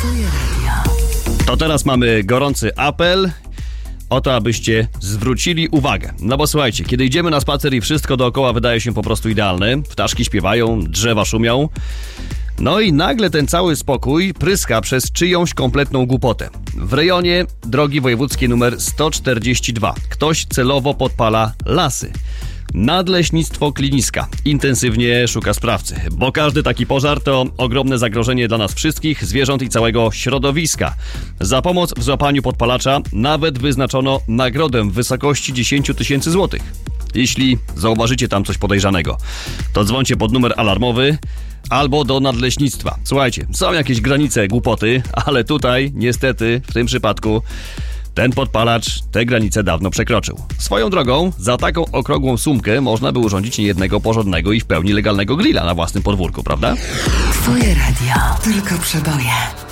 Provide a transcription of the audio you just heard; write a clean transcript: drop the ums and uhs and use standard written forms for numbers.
Twoje radio. To teraz mamy gorący apel o to, abyście zwrócili uwagę. No bo słuchajcie, kiedy idziemy na spacer i wszystko dookoła wydaje się po prostu idealne, ptaszki śpiewają, drzewa szumią, no i nagle ten cały spokój pryska przez czyjąś kompletną głupotę. W rejonie drogi wojewódzkiej numer 142 ktoś celowo podpala lasy. Nadleśnictwo Kliniska intensywnie szuka sprawcy, bo każdy taki pożar to ogromne zagrożenie dla nas wszystkich, zwierząt i całego środowiska. Za pomoc w złapaniu podpalacza nawet wyznaczono nagrodę w wysokości 10 000 złotych. Jeśli zauważycie tam coś podejrzanego, to dzwońcie pod numer alarmowy albo do nadleśnictwa. Słuchajcie, są jakieś granice głupoty, ale tutaj niestety w tym przypadku ten podpalacz te granice dawno przekroczył. Swoją drogą, za taką okrągłą sumkę można by urządzić niejednego porządnego i w pełni legalnego grilla na własnym podwórku, prawda? Twoje radio. Tylko przeboje.